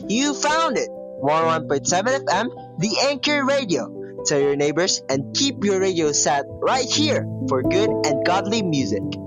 You found it! 101.7 FM, The Anchor Radio. Tell your neighbors and keep your radio set right here for good and godly music.